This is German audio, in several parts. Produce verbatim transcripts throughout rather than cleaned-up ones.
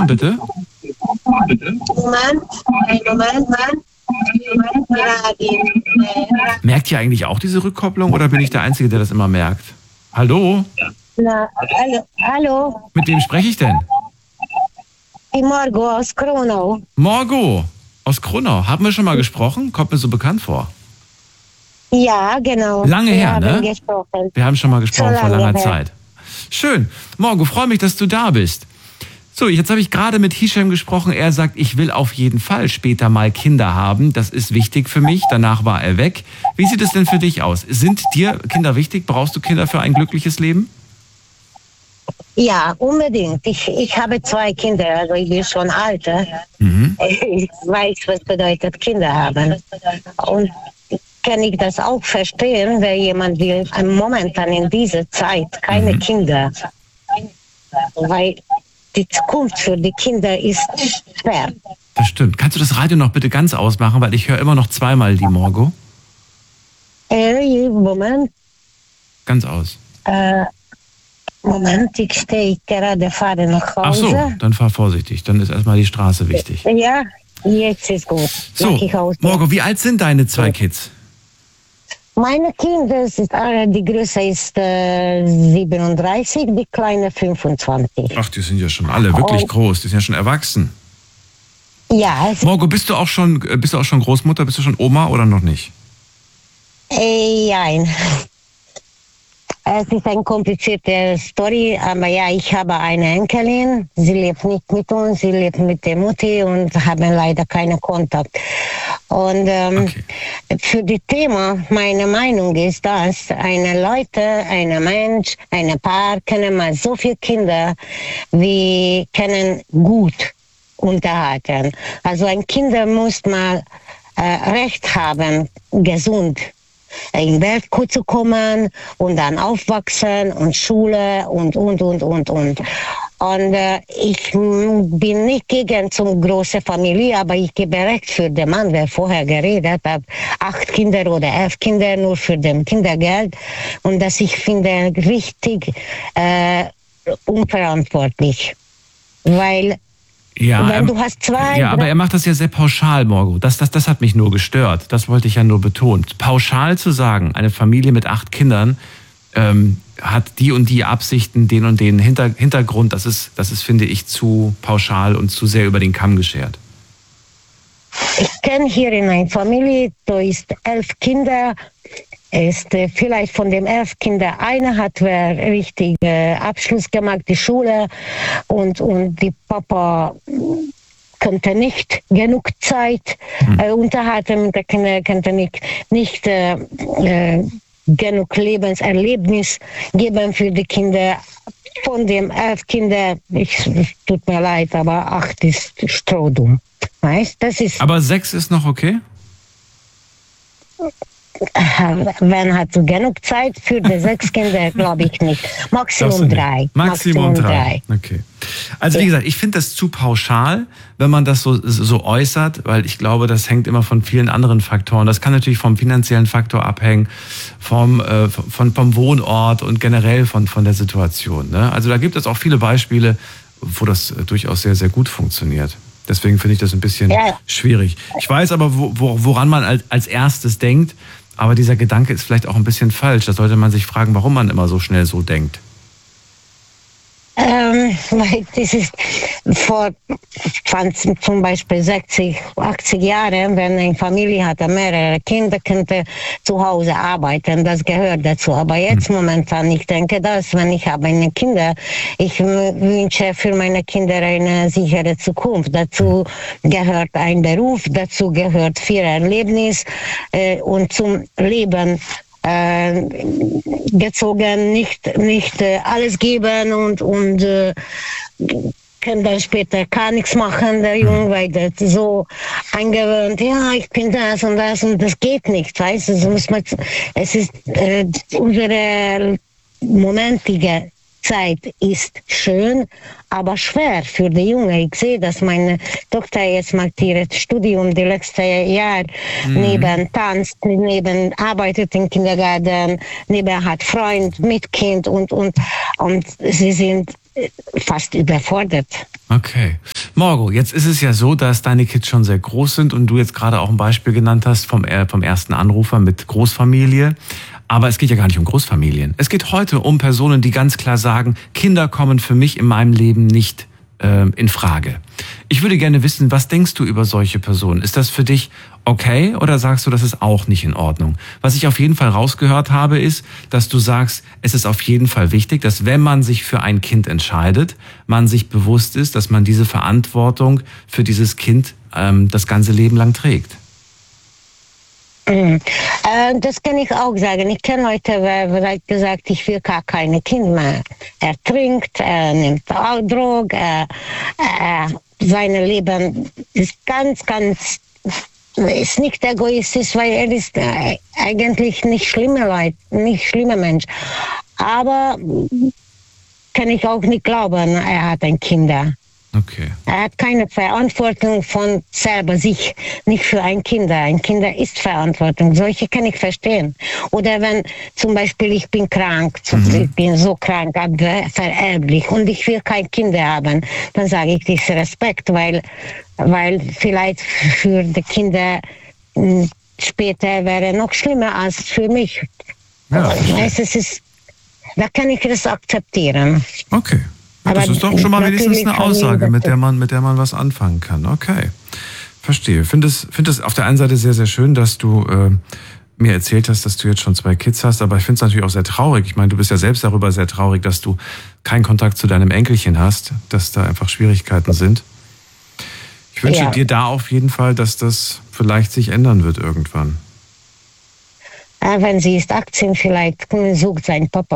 gesprochen, bitte? Moment, Moment, Moment. Merkt ihr eigentlich auch diese Rückkopplung oder bin ich der Einzige, der das immer merkt? Hallo? Na, hallo, hallo. Mit wem spreche ich denn? Die Margot aus Kronau. Margot aus Kronau. Haben wir schon mal gesprochen? Kommt mir so bekannt vor. Ja, genau. Lange wir her, haben ne? Gesprochen. Wir haben schon mal gesprochen So vor lange langer her. Zeit. Schön. Margot, freue mich, dass du da bist. So, jetzt habe ich gerade mit Hisham gesprochen. Er sagt, ich will auf jeden Fall später mal Kinder haben. Das ist wichtig für mich. Danach war er weg. Wie sieht es denn für dich aus? Sind dir Kinder wichtig? Brauchst du Kinder für ein glückliches Leben? Ja, unbedingt. Ich, ich habe zwei Kinder, also ich bin schon alt. äh. Mhm. Ich weiß, was bedeutet Kinder haben. Und kann ich das auch verstehen, wenn jemand will, momentan in dieser Zeit keine Mhm. Kinder. Weil die Zukunft für die Kinder ist schwer. Das stimmt. Kannst du das Radio noch bitte ganz ausmachen, weil ich höre immer noch zweimal die Margot. Äh, Moment, Ganz aus. äh, Moment, ich stehe gerade, fahre nach Ach so, Hause. dann fahr vorsichtig. Dann ist erstmal die Straße wichtig. Ja, jetzt ist gut. So, Mach ich aus. Margot, wie alt sind deine zwei Kids? Meine Kinder, sind, äh, die Größe ist äh, siebenunddreißig, die kleine fünfundzwanzig. Ach, die sind ja schon alle wirklich Oh. groß. Die sind ja schon erwachsen. Ja, es, Margot, bist du auch schon, äh, bist du auch schon Großmutter? Bist du schon Oma oder noch nicht? äh, ja. Es ist eine komplizierte Story, aber ja, ich habe eine Enkelin. Sie lebt nicht mit uns, sie lebt mit der Mutti und haben leider keinen Kontakt. Und ähm, Okay. für das Thema, meine Meinung ist, dass eine Leute, ein Mensch, ein Paar können mal so viele Kinder, wie können gut unterhalten. Also ein Kind muss mal äh, Recht haben, gesund in die Welt zu kommen und dann aufwachsen und Schule und, und, und, und, und. Und äh, ich mm, bin nicht gegen so große Familie, aber ich gebe Recht für den Mann, der vorher geredet hat, acht Kinder oder elf Kinder nur für den Kindergeld. Und das ich finde richtig äh, unverantwortlich. Weil Ja, wenn ähm, du hast zwei, ja, aber er macht das ja sehr pauschal, Margot. Das, das, das hat mich nur gestört. Das wollte ich ja nur betonen. Pauschal zu sagen, eine Familie mit acht Kindern ähm, hat die und die Absichten, den und den Hinter, Hintergrund, das ist, das ist, finde ich, zu pauschal und zu sehr über den Kamm geschert. ich kenne hier in einer Familie, da ist elf Kinder. Ist äh, vielleicht von den elf Kindern einer hat wer richtig äh, Abschluss gemacht, die Schule, und, und die Papa konnte nicht genug Zeit äh, unterhalten mit den Kindern, konnte nicht, nicht äh, äh, genug Lebenserlebnis geben für die Kinder. Von den elf Kindern, ich, es tut mir leid, aber acht ist strohdumm. Weißt, das ist, Aber sechs ist noch okay? wenn hat du genug Zeit für die sechs Kinder, glaube ich nicht. Maximum drei. Maximum drei. Okay. Also wie gesagt, ich finde das zu pauschal, wenn man das so, so äußert, weil ich glaube, das hängt immer von vielen anderen Faktoren. Das kann natürlich vom finanziellen Faktor abhängen, vom, äh, von, vom Wohnort und generell von, von der Situation. Ne? Also da gibt es auch viele Beispiele, wo das äh, durchaus sehr, sehr gut funktioniert. Deswegen finde ich das ein bisschen Ja. schwierig. Ich weiß aber, wo, wo, woran man als, als erstes denkt, aber dieser Gedanke ist vielleicht auch ein bisschen falsch. Da sollte man sich fragen, warum man immer so schnell so denkt. Ähm, weil das ist vor zwanzig, zum Beispiel sechzig, achtzig Jahren, wenn eine Familie hatte mehrere Kinder, könnte zu Hause arbeiten, das gehört dazu. Aber jetzt momentan, ich denke das, wenn ich habe eine Kinder, ich m- wünsche für meine Kinder eine sichere Zukunft. Dazu gehört ein Beruf, dazu gehört viel Erlebnis äh, und zum Leben äh, gezogen, nicht, nicht äh, alles geben und, und äh, kann dann später gar nichts machen, der Junge, weil das so eingewöhnt, ja, ich bin das und das und das geht nicht, weißt du, so muss man, es ist äh, unsere momentige Zeit ist schön, aber schwer für die Jungen. Ich sehe, dass meine Tochter jetzt macht ihr Studium die letzte Jahr mhm. neben tanzt, neben arbeitet im Kindergarten, neben hat Freund mit Kind und und und sie sind fast überfordert. Okay. Morgo, jetzt ist es ja so, dass deine Kids schon sehr groß sind und du jetzt gerade auch ein Beispiel genannt hast vom, äh, vom ersten Anrufer mit Großfamilie. Aber es geht ja gar nicht um Großfamilien. Es geht heute um Personen, die ganz klar sagen, Kinder kommen für mich in meinem Leben nicht äh, in Frage. Ich würde gerne wissen, was denkst du über solche Personen? Ist das für dich okay oder sagst du, das ist auch nicht in Ordnung? Was ich auf jeden Fall rausgehört habe, ist, dass du sagst, es ist auf jeden Fall wichtig, dass wenn man sich für ein Kind entscheidet, man sich bewusst ist, dass man diese Verantwortung für dieses Kind ähm, das ganze Leben lang trägt. Mhm. Äh, das kann ich auch sagen. Ich kenne Leute, wer gesagt, ich will gar keine Kinder mehr. Er trinkt, er nimmt auch Drogen, er, er, sein Leben ist ganz, ganz, ist nicht egoistisch, weil er ist äh, eigentlich nicht schlimmer Leute, nicht schlimmer Mensch. Aber kann ich auch nicht glauben, er hat ein Kinder. Okay. Er hat keine Verantwortung von selber sich, nicht für ein Kind. Ein Kind ist Verantwortung. Solche kann ich verstehen. Oder wenn zum Beispiel ich bin krank, mhm. ich bin so krank, vererblich und ich will kein Kind haben, dann sage ich, das ist Respekt, weil, weil vielleicht für die Kinder später wäre noch schlimmer als für mich. Ja, es ist, da kann ich das akzeptieren. Okay. Ja, das ist doch schon mal wenigstens eine Aussage, mit der man, mit der man was anfangen kann. Okay, verstehe. Ich finde es, finde es auf der einen Seite sehr, sehr schön, dass du äh, mir erzählt hast, dass du jetzt schon zwei Kids hast, aber ich finde es natürlich auch sehr traurig. Ich meine, du bist ja selbst darüber sehr traurig, dass du keinen Kontakt zu deinem Enkelchen hast, dass da einfach Schwierigkeiten sind. Ich wünsche ja. dir da auf jeden Fall, dass das vielleicht sich ändern wird irgendwann. Wenn sie ist achtzehn, vielleicht sucht sein Papa.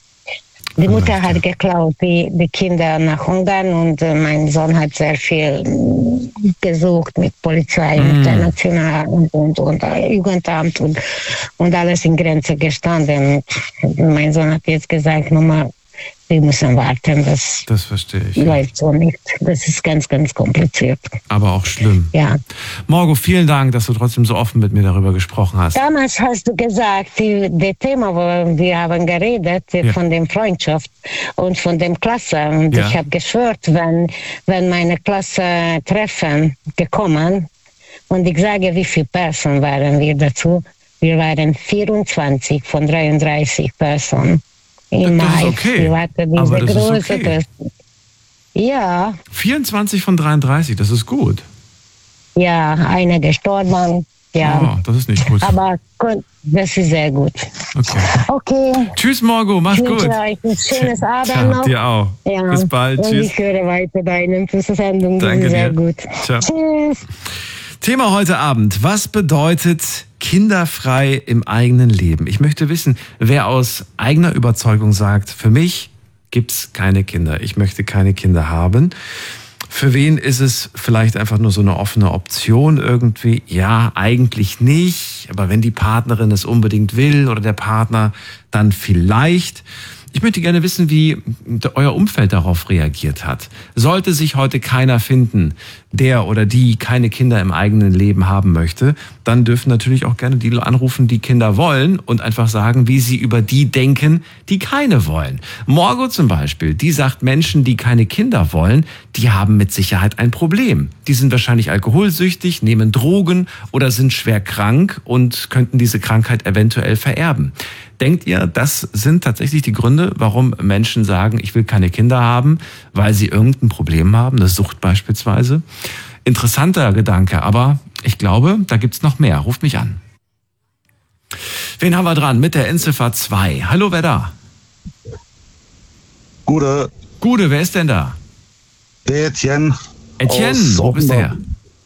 Die Mutter hat geklaut, die, die Kinder nach Ungarn und äh, mein Sohn hat sehr viel gesucht mit Polizei, mm. mit der National und, und, und äh, Jugendamt und, und alles in Grenze gestanden. Und mein Sohn hat jetzt gesagt, Mama, wir müssen warten, das, das verstehe ich. läuft so nicht. Das ist ganz, ganz kompliziert. Aber auch schlimm. Ja. Morgo, vielen Dank, dass du trotzdem so offen mit mir darüber gesprochen hast. Damals hast du gesagt, die, das Thema, wo wir haben geredet, ja. von der Freundschaft und von dem Klasse. Und ja. ich habe geschwört, wenn, wenn meine Klasse treffen gekommen und ich sage, wie viele Personen waren wir dazu? Wir waren vierundzwanzig von dreiunddreißig Personen. In das ist okay, aber das große, ist okay. Das, ja. vierundzwanzig von dreiunddreißig, das ist gut. Ja, einer gestorben, ja. Oh, das ist nicht gut. Aber das ist sehr gut. Okay. Okay. Tschüss, Morgo, mach's ich gut. Euch ein schönes Abend Ciao, noch. Dir auch. Ja. Bis bald, und tschüss. Ich höre weiter deine Sendung, Danke sehr dir. gut. Ciao. Tschüss. Thema heute Abend. Was bedeutet kinderfrei im eigenen Leben? Ich möchte wissen, wer aus eigener Überzeugung sagt, für mich gibt's keine Kinder. Ich möchte keine Kinder haben. Für wen ist es vielleicht einfach nur so eine offene Option irgendwie? Ja, eigentlich nicht. Aber wenn die Partnerin es unbedingt will oder der Partner, dann vielleicht. Ich möchte gerne wissen, wie euer Umfeld darauf reagiert hat. Sollte sich heute keiner finden, der oder die keine Kinder im eigenen Leben haben möchte, dann dürfen natürlich auch gerne die anrufen, die Kinder wollen und einfach sagen, wie sie über die denken, die keine wollen. Morgo zum Beispiel, die sagt, Menschen, die keine Kinder wollen, die haben mit Sicherheit ein Problem. Die sind wahrscheinlich alkoholsüchtig, nehmen Drogen oder sind schwer krank und könnten diese Krankheit eventuell vererben. Denkt ihr, das sind tatsächlich die Gründe, warum Menschen sagen, ich will keine Kinder haben, weil sie irgendein Problem haben, eine Sucht beispielsweise? Interessanter Gedanke, aber ich glaube, da gibt's noch mehr. Ruft mich an. Wen haben wir dran? Mit der Endziffer zwei. Hallo, wer da? Gude. Gude, wer ist denn da? Der Etienne. Etienne, wo bist du her?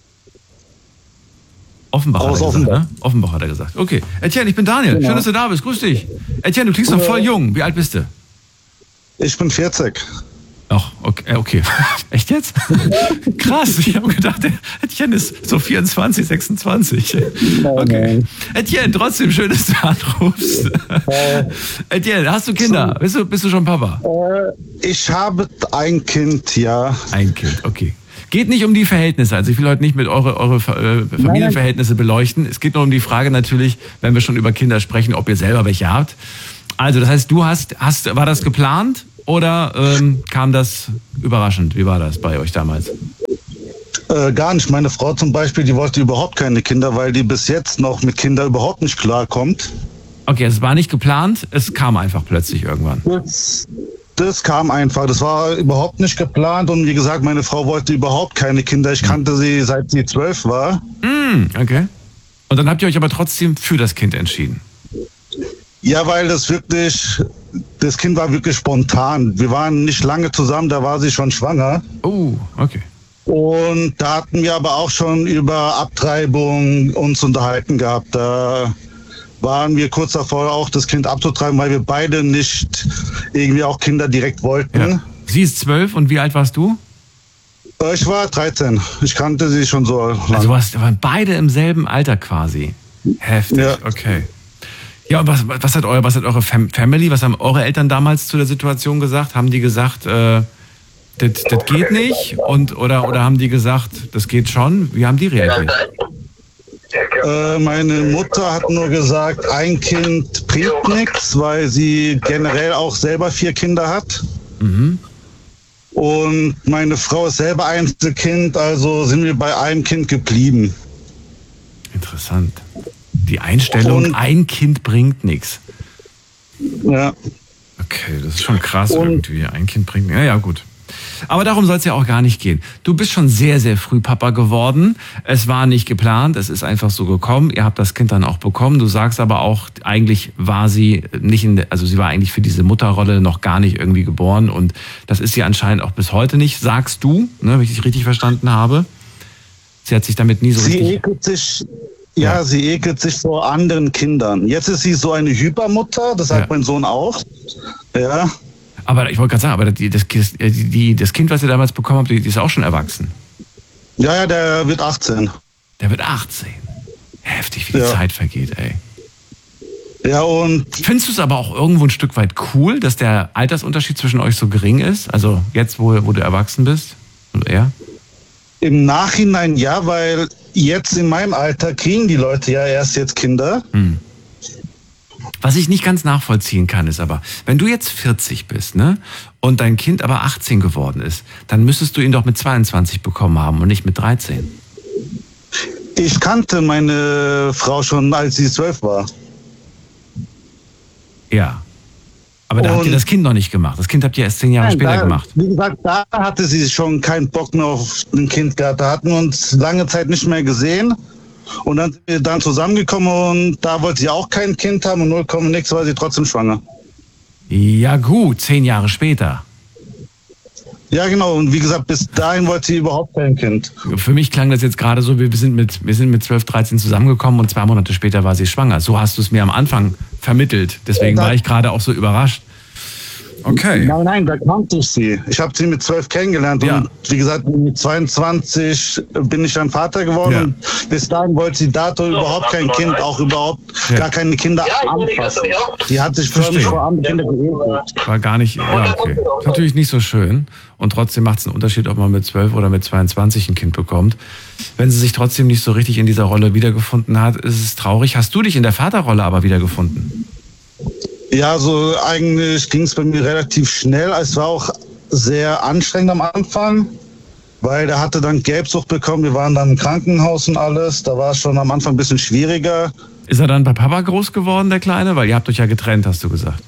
Offenbach hat, er gesagt, ne? Offenbach hat er gesagt. Okay. Etienne, ich bin Daniel. Genau. Schön, dass du da bist. Grüß dich. Etienne, du klingst noch voll jung. Wie alt bist du? Ich bin vierzig. Ach, okay. okay. Echt jetzt? Krass. Ich habe gedacht, Etienne ist so vierundzwanzig, sechsundzwanzig. Okay. Etienne, trotzdem schön, dass du anrufst. Äh, Etienne, hast du Kinder? Bist du, bist du schon Papa? Äh, ich habe ein Kind, ja. Ein Kind, okay. Geht nicht um die Verhältnisse, also ich will heute nicht mit eure, eure äh, Familienverhältnisse beleuchten. Es geht nur um die Frage natürlich, wenn wir schon über Kinder sprechen, ob ihr selber welche habt. Also das heißt, du hast, hast war das geplant oder ähm, kam das überraschend? Wie war das bei euch damals? Äh, gar nicht. Meine Frau zum Beispiel, die wollte überhaupt keine Kinder, weil die bis jetzt noch mit Kindern überhaupt nicht klarkommt. Okay, es war nicht geplant, es kam einfach plötzlich irgendwann. Das, das kam einfach. Das war überhaupt nicht geplant. Und wie gesagt, meine Frau wollte überhaupt keine Kinder. Ich kannte sie, seit sie zwölf war. Mm, okay. Und dann habt ihr euch aber trotzdem für das Kind entschieden? Ja, weil das wirklich, das Kind war wirklich spontan. Wir waren nicht lange zusammen, da war sie schon schwanger. Oh, okay. Und da hatten wir aber auch schon über Abtreibung uns unterhalten gehabt. Da waren wir kurz davor, auch das Kind abzutreiben, weil wir beide nicht irgendwie auch Kinder direkt wollten. Ja. Sie ist zwölf und wie alt warst du? Ich war dreizehn. Ich kannte sie schon so lange. Also was, waren beide im selben Alter quasi. Heftig, ja. Okay. Ja, und was, was hat euer, was hat eure Fam- Family, was haben eure Eltern damals zu der Situation gesagt? Haben die gesagt, äh, das, das geht nicht? Und, oder, oder haben die gesagt, das geht schon? Wie haben die reagiert? Äh, meine Mutter hat nur gesagt, ein Kind bringt nichts, weil sie generell auch selber vier Kinder hat. Mhm. Und meine Frau ist selber Einzelkind, also sind wir bei einem Kind geblieben. Interessant. Die Einstellung, und ein Kind bringt nichts. Ja. Okay, das ist schon krass und irgendwie. Ein Kind bringt nichts. Ja, ja, gut. Aber darum soll es ja auch gar nicht gehen. Du bist schon sehr, sehr früh Papa geworden. Es war nicht geplant, es ist einfach so gekommen. Ihr habt das Kind dann auch bekommen. Du sagst aber auch, eigentlich war sie nicht in der, also sie war eigentlich für diese Mutterrolle noch gar nicht irgendwie geboren. Und das ist sie anscheinend auch bis heute nicht, sagst du, ne, wenn ich dich richtig verstanden habe. Sie hat sich damit nie so sie richtig... Ekelt sich, ja, ja, sie ekelt sich vor anderen Kindern. Jetzt ist sie so eine Hypermutter, das hat ja. mein Sohn auch. Ja. Aber ich wollte gerade sagen, aber das, das, die, das Kind, was ihr damals bekommen habt, die ist auch schon erwachsen. Ja, ja, der wird achtzehn. Der wird achtzehn. Heftig, wie die ja. Zeit vergeht, ey. Ja, und... Findest du es aber auch irgendwo ein Stück weit cool, dass der Altersunterschied zwischen euch so gering ist? Also jetzt, wo, wo du erwachsen bist und er? Im Nachhinein ja, weil jetzt in meinem Alter kriegen die Leute ja erst jetzt Kinder. Hm. Was ich nicht ganz nachvollziehen kann, ist aber, wenn du jetzt vierzig bist, ne, und dein Kind aber achtzehn geworden ist, dann müsstest du ihn doch mit zweiundzwanzig bekommen haben und nicht mit dreizehn. Ich kannte meine Frau schon, als sie zwölf war. Ja. Aber da und habt ihr das Kind noch nicht gemacht. Das Kind habt ihr erst zehn Jahre nein, später da, gemacht. Wie gesagt, da hatte sie schon keinen Bock mehr auf ein Kind gehabt. Da hatten wir uns lange Zeit nicht mehr gesehen. Und dann sind wir dann zusammengekommen und da wollte sie auch kein Kind haben und null Komma nix war sie trotzdem schwanger. Ja gut, zehn Jahre später. Ja genau, und wie gesagt, bis dahin wollte sie überhaupt kein Kind. Für mich klang das jetzt gerade so, wir sind mit, wir sind mit zwölf, dreizehn zusammengekommen und zwei Monate später war sie schwanger. So hast du es mir am Anfang vermittelt. Deswegen war ich gerade auch so überrascht. Okay. Nein, nein, da kannte ich sie. Ich habe sie mit zwölf kennengelernt ja. und wie gesagt, mit zweiundzwanzig bin ich dann Vater geworden. Ja. Und bis dahin wollte sie dato überhaupt kein Kind, auch überhaupt ja. gar keine Kinder anfassen. Die hat sich förmlich vor anderen Kindern geekelt. War gar nicht, ja, okay. Ist natürlich nicht so schön. Und trotzdem macht es einen Unterschied, ob man mit zwölf oder mit zweiundzwanzig ein Kind bekommt. Wenn sie sich trotzdem nicht so richtig in dieser Rolle wiedergefunden hat, ist es traurig. Hast du dich in der Vaterrolle aber wiedergefunden? Ja, so eigentlich ging es bei mir relativ schnell. Es war auch sehr anstrengend am Anfang, weil der hatte dann Gelbsucht bekommen. Wir waren dann im Krankenhaus und alles. Da war es schon am Anfang ein bisschen schwieriger. Ist er dann bei Papa groß geworden, der Kleine? Weil ihr habt euch ja getrennt, hast du gesagt.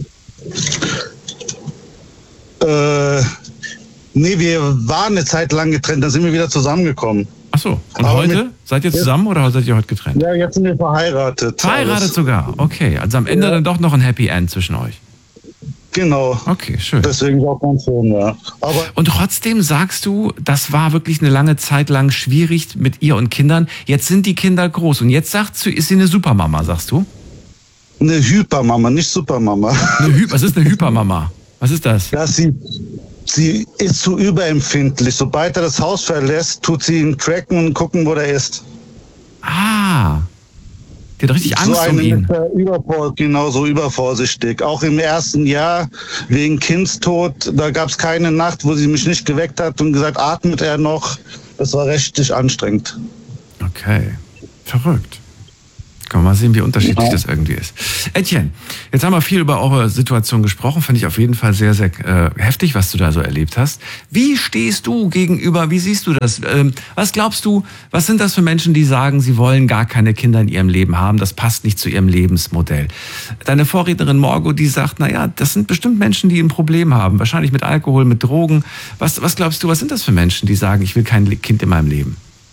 Äh, nee, wir waren eine Zeit lang getrennt. Dann sind wir wieder zusammengekommen. Ach so. Und aber heute? Seid ihr zusammen oder seid ihr heute getrennt? Ja, jetzt sind wir verheiratet. Verheiratet alles. Sogar? Okay. Also am Ende ja. dann doch noch ein Happy End zwischen euch. Genau. Okay, schön. Deswegen auch ganz schön, ja. Aber und trotzdem sagst du, das war wirklich eine lange Zeit lang schwierig mit ihr und Kindern. Jetzt sind die Kinder groß und jetzt sagst du, ist sie eine Supermama, sagst du? Eine Hypermama, nicht Supermama. Eine Hy- Was ist eine Hypermama? Was ist das? Ja, sie, sie ist zu überempfindlich. Sobald er das Haus verlässt, tut sie ihn tracken und gucken, wo der ist. Ah. Die hat richtig Angst so um ihn. Übervor- genau, so übervorsichtig. Auch im ersten Jahr wegen Kindstod, da gab es keine Nacht, wo sie mich nicht geweckt hat und gesagt, atmet er noch. Das war richtig anstrengend. Okay. Verrückt. Kann man mal sehen, wie unterschiedlich ja. das irgendwie ist. Etienne, jetzt haben wir viel über eure Situation gesprochen. Finde ich auf jeden Fall sehr, sehr äh, heftig, was du da so erlebt hast. Wie stehst du gegenüber, wie siehst du das? Ähm, was glaubst du, was sind das für Menschen, die sagen, sie wollen gar keine Kinder in ihrem Leben haben? Das passt nicht zu ihrem Lebensmodell. Deine Vorrednerin Morgo, die sagt, naja, das sind bestimmt Menschen, die ein Problem haben. Wahrscheinlich mit Alkohol, mit Drogen. Was, was glaubst du, was sind das für Menschen, die sagen, ich will kein Kind in meinem Leben?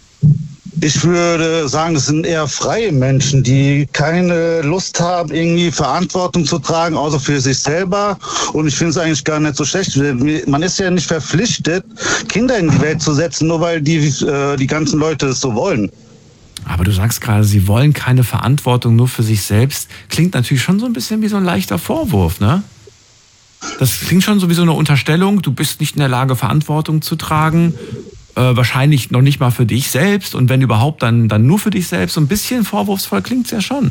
Ich würde sagen, das sind eher freie Menschen, die keine Lust haben, irgendwie Verantwortung zu tragen, außer für sich selber. Und ich finde es eigentlich gar nicht so schlecht. Man ist ja nicht verpflichtet, Kinder in die Welt zu setzen, nur weil die, äh, die ganzen Leute es so wollen. Aber du sagst gerade, sie wollen keine Verantwortung nur für sich selbst. Klingt natürlich schon so ein bisschen wie so ein leichter Vorwurf, ne? Das klingt schon so wie so eine Unterstellung. Du bist nicht in der Lage, Verantwortung zu tragen. Äh, wahrscheinlich noch nicht mal für dich selbst und wenn überhaupt, dann, dann nur für dich selbst. So ein bisschen vorwurfsvoll klingt's ja schon.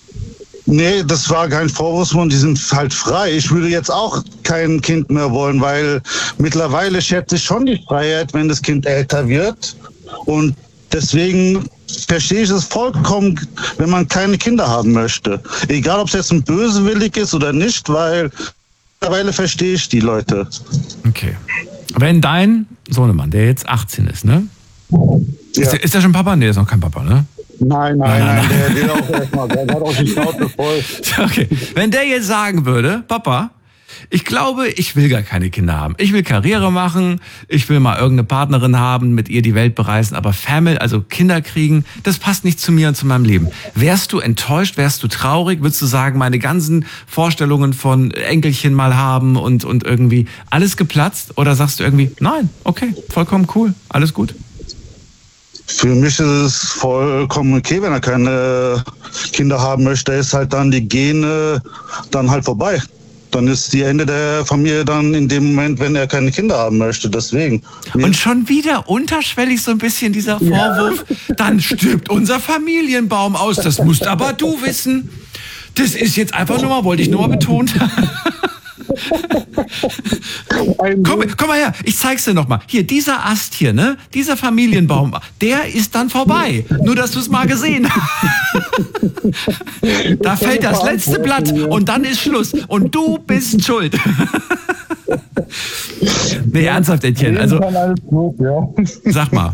Nee, das war kein Vorwurfsvoll, die sind halt frei. Ich würde jetzt auch kein Kind mehr wollen, weil mittlerweile schätze ich schon die Freiheit, wenn das Kind älter wird. Und deswegen verstehe ich es vollkommen, wenn man keine Kinder haben möchte. Egal, ob es jetzt ein Bösewillig ist oder nicht, weil mittlerweile verstehe ich die Leute. Okay. Wenn dein Sohnemann, der jetzt achtzehn ist, ne? Ja. Ist, der, ist der schon Papa? Nee, der ist noch kein Papa, ne? Nein, nein, nein, nein, nein. Der will auch erstmal, der hat auch die Schnauze voll. Okay. Wenn der jetzt sagen würde, Papa, ich glaube, ich will gar keine Kinder haben. Ich will Karriere machen, ich will mal irgendeine Partnerin haben, mit ihr die Welt bereisen, aber Family, also Kinder kriegen, das passt nicht zu mir und zu meinem Leben. Wärst du enttäuscht, wärst du traurig, würdest du sagen, meine ganzen Vorstellungen von Enkelchen mal haben und, und irgendwie alles geplatzt? Oder sagst du irgendwie, nein, okay, vollkommen cool, alles gut? Für mich ist es vollkommen okay, wenn er keine Kinder haben möchte, ist halt dann die Gene dann halt vorbei. Dann ist die Ende der Familie dann in dem Moment, wenn er keine Kinder haben möchte. Deswegen. Und schon wieder unterschwellig so ein bisschen dieser Vorwurf, ja. Dann stirbt unser Familienbaum aus. Das musst aber du wissen. Das ist jetzt einfach nur mal, wollte ich nur mal betont. komm, komm mal her, ich zeig's dir noch mal. Hier, dieser Ast hier, ne? Dieser Familienbaum, der ist dann vorbei. Nur, dass du es mal gesehen hast. Da fällt das letzte Blatt und dann ist Schluss. Und du bist schuld. Nee, ernsthaft, Etienne. Also, sag mal.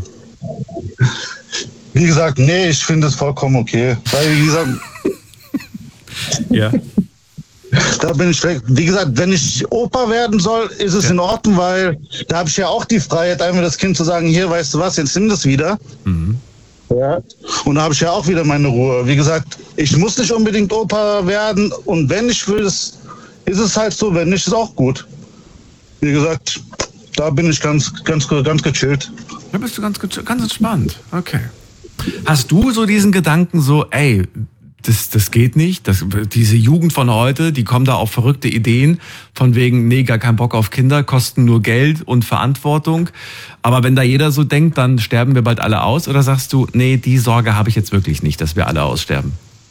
Wie gesagt, nee, ich finde es vollkommen okay. Weil, wie gesagt... Ja. Da bin ich weg. Wie gesagt, wenn ich Opa werden soll, ist es ja in Ordnung, weil da habe ich ja auch die Freiheit, einfach das Kind zu sagen, hier, weißt du was, jetzt nimm das wieder. Mhm. Ja. Und da habe ich ja auch wieder meine Ruhe. Wie gesagt, ich muss nicht unbedingt Opa werden und wenn ich will, ist es halt so, wenn nicht, ist auch gut. Wie gesagt, da bin ich ganz, ganz, ganz gechillt. Da bist du ganz, ganz entspannt. Okay. Hast du so diesen Gedanken so, ey, Das, das geht nicht. Das, diese Jugend von heute, die kommen da auf verrückte Ideen, von wegen, nee, gar keinen Bock auf Kinder, kosten nur Geld und Verantwortung. Aber wenn da jeder so denkt, dann sterben wir bald alle aus? Oder sagst du, nee, die Sorge habe ich jetzt wirklich nicht, dass wir alle aussterben?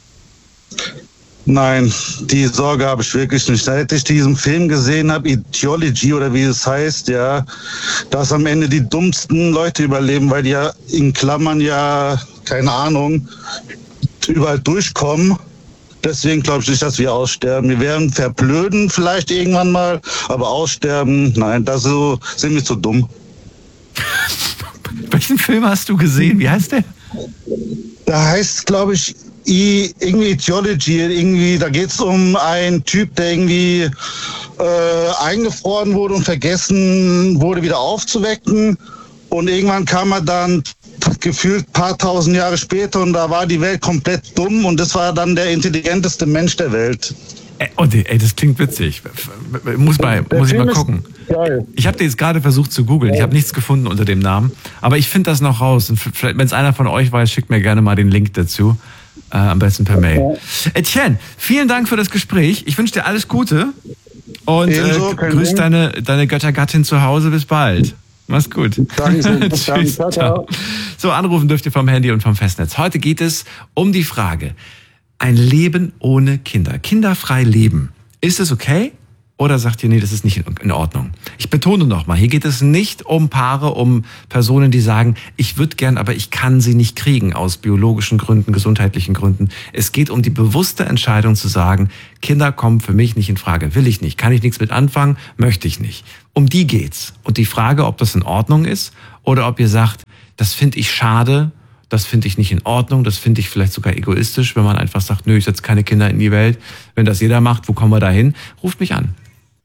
Nein, die Sorge habe ich wirklich nicht. Seit ich diesen Film gesehen habe, Ideology oder wie es heißt, ja, dass am Ende die dummsten Leute überleben, weil die ja in Klammern ja, keine Ahnung, überall durchkommen. Deswegen glaube ich nicht, dass wir aussterben. Wir werden verblöden vielleicht irgendwann mal, aber aussterben, nein, da so sind wir zu dumm. Welchen Film hast du gesehen? Wie heißt der? Da heißt, glaube ich, I, irgendwie Ideology. Irgendwie, da geht es um einen Typ, der irgendwie äh, eingefroren wurde und vergessen wurde, wieder aufzuwecken. Und irgendwann kam er dann gefühlt ein paar tausend Jahre später und da war die Welt komplett dumm und das war dann der intelligenteste Mensch der Welt. Ey, oh, ey das klingt witzig. Muss, mal, muss ich mal gucken. Ich habe den jetzt gerade versucht zu googeln. Ich habe nichts gefunden unter dem Namen. Aber ich finde das noch raus. Und vielleicht, wenn es einer von euch weiß, schickt mir gerne mal den Link dazu. Äh, am besten per Mail. Etienne, vielen Dank für das Gespräch. Ich wünsche dir alles Gute. Und Ebenso, äh, grüß deine, deine Göttergattin zu Hause. Bis bald. Mach's gut. Danke. Tschüss. Ciao, ciao. So, anrufen dürft ihr vom Handy und vom Festnetz. Heute geht es um die Frage, ein Leben ohne Kinder, kinderfrei leben. Ist es okay? Oder sagt ihr, nee, das ist nicht in Ordnung? Ich betone nochmal, hier geht es nicht um Paare, um Personen, die sagen, ich würde gern, aber ich kann sie nicht kriegen aus biologischen Gründen, gesundheitlichen Gründen. Es geht um die bewusste Entscheidung zu sagen, Kinder kommen für mich nicht in Frage, will ich nicht, kann ich nichts mit anfangen, möchte ich nicht. Um die geht's. Und die Frage, ob das in Ordnung ist oder ob ihr sagt, das finde ich schade, das finde ich nicht in Ordnung, das finde ich vielleicht sogar egoistisch, wenn man einfach sagt, nö, ich setze keine Kinder in die Welt. Wenn das jeder macht, wo kommen wir da hin? Ruft mich an.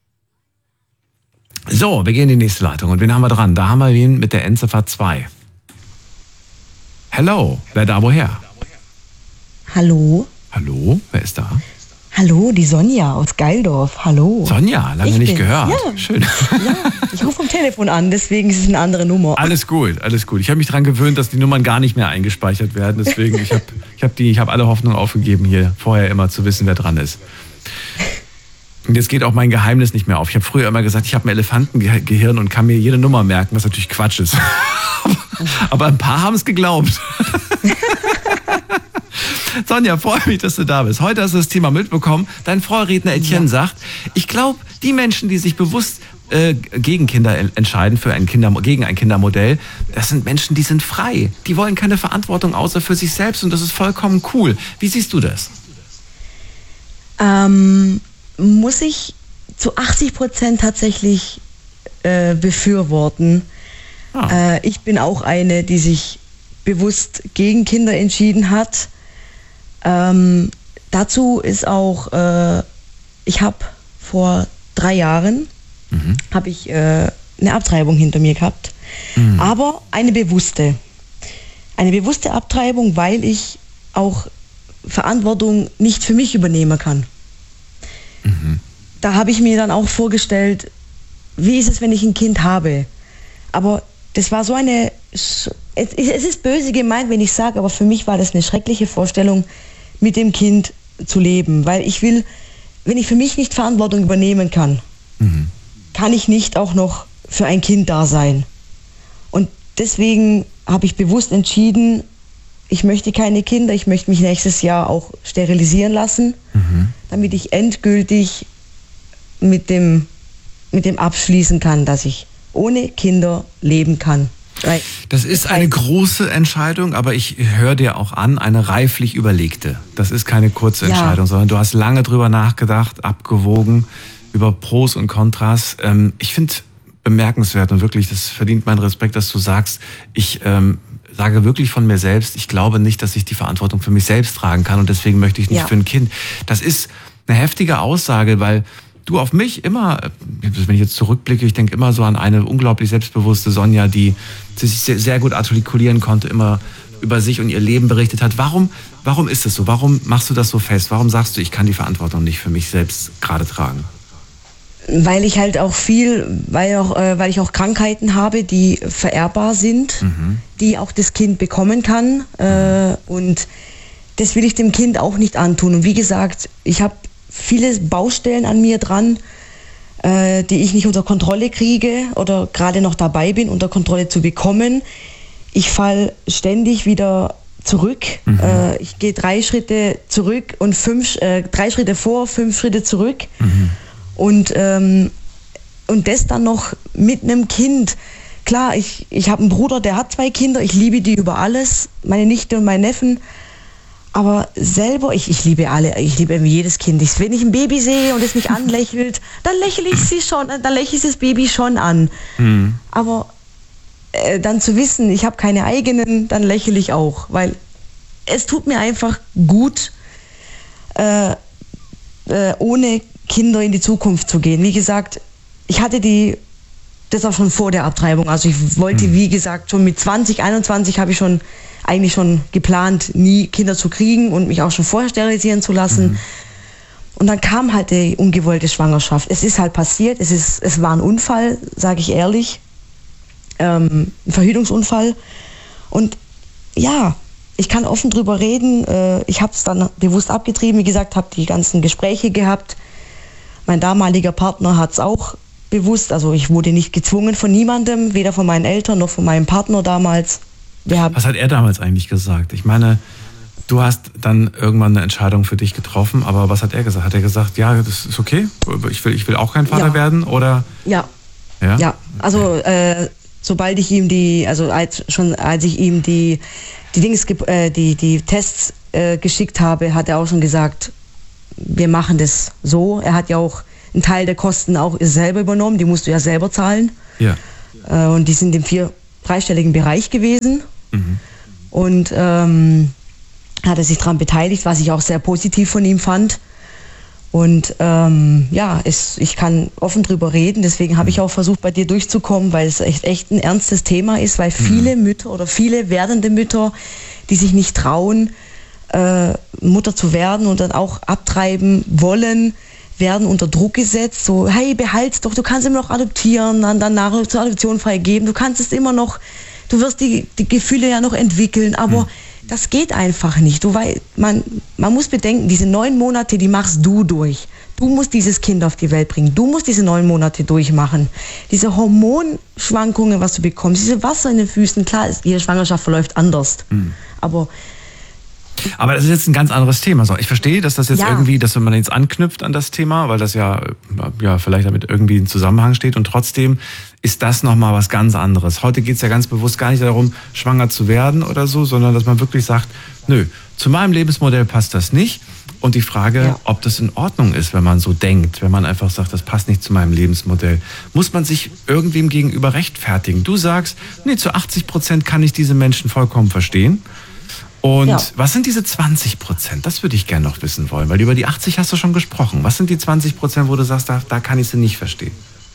So, wir gehen in die nächste Leitung. Und wen haben wir dran? Da haben wir wen mit der Endziffer zwei. Hello, wer da woher? Hallo. Hallo, wer ist da? Hallo, die Sonja aus Geildorf. Hallo. Sonja, lange ich nicht bin's. gehört. Ja. Schön. Ja, ich rufe vom Telefon an, deswegen ist es eine andere Nummer. Alles gut, alles gut. Ich habe mich daran gewöhnt, dass die Nummern gar nicht mehr eingespeichert werden. Deswegen, ich habe ich hab die, ich habe alle Hoffnung aufgegeben, hier vorher immer zu wissen, wer dran ist. Und jetzt geht auch mein Geheimnis nicht mehr auf. Ich habe früher immer gesagt, ich habe ein Elefantengehirn und kann mir jede Nummer merken, was natürlich Quatsch ist. Aber ein paar haben es geglaubt. Sonja, freue mich, dass du da bist. Heute hast du das Thema mitbekommen. Dein Vorredner Etienne ja. sagt, ich glaube, die Menschen, die sich bewusst äh, gegen Kinder entscheiden, für ein Kinder, gegen ein Kindermodell, das sind Menschen, die sind frei. Die wollen keine Verantwortung außer für sich selbst und das ist vollkommen cool. Wie siehst du das? Ähm... muss ich zu achtzig Prozent tatsächlich äh, befürworten. Ah. Äh, ich bin auch eine, die sich bewusst gegen Kinder entschieden hat. Ähm, dazu ist auch, äh, ich habe vor drei Jahren mhm. habe ich äh, eine Abtreibung hinter mir gehabt, mhm. aber eine bewusste. Eine bewusste Abtreibung, weil ich auch Verantwortung nicht für mich übernehmen kann. Mhm. Da habe ich mir dann auch vorgestellt, wie ist es, wenn ich ein Kind habe? Aber das war so eine, es ist böse gemeint, wenn ich sage, aber für mich war das eine schreckliche Vorstellung, mit dem Kind zu leben. Weil ich will, wenn ich für mich nicht Verantwortung übernehmen kann, mhm. kann ich nicht auch noch für ein Kind da sein. Und deswegen habe ich bewusst entschieden, ich möchte keine Kinder, ich möchte mich nächstes Jahr auch sterilisieren lassen, mhm. damit ich endgültig mit dem, mit dem abschließen kann, dass ich ohne Kinder leben kann. Das ist eine große Entscheidung, aber ich höre dir auch an, eine reiflich überlegte. Das ist keine kurze Entscheidung, ja. sondern du hast lange drüber nachgedacht, abgewogen, über Pros und Kontras. Ich finde bemerkenswert und wirklich, das verdient meinen Respekt, dass du sagst, ich ähm, sage wirklich von mir selbst, ich glaube nicht, dass ich die Verantwortung für mich selbst tragen kann und deswegen möchte ich nicht ja. für ein Kind. Das ist eine heftige Aussage, weil du auf mich immer, wenn ich jetzt zurückblicke, ich denke immer so an eine unglaublich selbstbewusste Sonja, die sich sehr gut artikulieren konnte, immer über sich und ihr Leben berichtet hat. Warum, warum ist es so? Warum machst du das so fest? Warum sagst du, ich kann die Verantwortung nicht für mich selbst gerade tragen? Weil ich halt auch viel, weil, auch, äh, weil ich auch Krankheiten habe, die vererbbar sind, mhm. die auch das Kind bekommen kann. Äh, und das will ich dem Kind auch nicht antun. Und wie gesagt, ich habe viele Baustellen an mir dran, äh, die ich nicht unter Kontrolle kriege oder gerade noch dabei bin, unter Kontrolle zu bekommen. Ich falle ständig wieder zurück. Mhm. Äh, ich gehe drei Schritte zurück und fünf, äh, drei Schritte vor, fünf Schritte zurück. Mhm. Und, ähm, und das dann noch mit einem Kind. Klar, ich, ich habe einen Bruder, der hat zwei Kinder, ich liebe die über alles, meine Nichte und meinen Neffen. Aber selber, ich, ich liebe alle, ich liebe jedes Kind. Ich, wenn ich ein Baby sehe und es mich anlächelt, dann lächle ich sie schon, dann lächle ich das Baby schon an. Mhm. Aber äh, dann zu wissen, ich habe keine eigenen, dann lächle ich auch. Weil es tut mir einfach gut, äh, äh, ohne Kinder in die Zukunft zu gehen. Wie gesagt, ich hatte die, das auch schon vor der Abtreibung. Also ich wollte, mhm. wie gesagt, schon mit zwanzig, einundzwanzig habe ich schon eigentlich schon geplant, nie Kinder zu kriegen und mich auch schon vorher sterilisieren zu lassen. Mhm. Und dann kam halt die ungewollte Schwangerschaft. Es ist halt passiert, es, ist, es war ein Unfall, sage ich ehrlich, ähm, ein Verhütungsunfall. Und ja, ich kann offen drüber reden. Äh, ich habe es dann bewusst abgetrieben, wie gesagt, habe die ganzen Gespräche gehabt. Mein damaliger Partner hat es auch bewusst, also ich wurde nicht gezwungen von niemandem, weder von meinen Eltern noch von meinem Partner damals. Wir haben Was hat er damals eigentlich gesagt? Ich meine, Du hast dann irgendwann eine Entscheidung für dich getroffen, aber was hat er gesagt? Hat er gesagt, ja, das ist okay, ich will, ich will auch kein Vater ja. werden, oder? Ja. Ja, ja. Also äh, sobald ich ihm die, also als schon als ich ihm die die Dings, äh, die die Tests äh, geschickt habe, hat er auch schon gesagt, wir machen das so. Er hat ja auch einen Teil der Kosten auch selber übernommen, die musst du ja selber zahlen. Ja. Äh, und die sind im vier dreistelligen Bereich gewesen. Mhm. Und ähm, hat er sich daran beteiligt, was ich auch sehr positiv von ihm fand. Und ähm, ja, es, ich kann offen drüber reden, deswegen habe ich auch versucht, bei dir durchzukommen, weil es echt, echt ein ernstes Thema ist, weil viele mhm. Mütter oder viele werdende Mütter, die sich nicht trauen, äh, Mutter zu werden und dann auch abtreiben wollen, werden unter Druck gesetzt, so, hey, behalt's doch, du kannst immer noch adoptieren, dann danach zur Adoption freigeben, du kannst es immer noch, du wirst die, die Gefühle ja noch entwickeln, aber mhm. das geht einfach nicht. Du weißt, man, man muss bedenken, diese neun Monate, die machst du durch. Du musst dieses Kind auf die Welt bringen. Du musst diese neun Monate durchmachen. Diese Hormonschwankungen, was du bekommst, diese Wasser in den Füßen, klar, jede Schwangerschaft verläuft anders. Mhm. Aber Aber das ist jetzt ein ganz anderes Thema. So, ich verstehe, dass das jetzt ja. irgendwie, dass man jetzt anknüpft an das Thema, weil das ja, ja vielleicht damit irgendwie in Zusammenhang steht. Und trotzdem ist das nochmal was ganz anderes. Heute geht es ja ganz bewusst gar nicht darum, schwanger zu werden oder so, sondern dass man wirklich sagt, nö, zu meinem Lebensmodell passt das nicht. Und die Frage, ja. ob das in Ordnung ist, wenn man so denkt, wenn man einfach sagt, das passt nicht zu meinem Lebensmodell, muss man sich irgendwem gegenüber rechtfertigen. Du sagst, nee, zu achtzig Prozent kann ich diese Menschen vollkommen verstehen. Und ja. was sind diese zwanzig Prozent? Das würde ich gerne noch wissen wollen, weil über die achtzig hast du schon gesprochen. Was sind die zwanzig Prozent, wo du sagst, da, da kann ich sie nicht verstehen?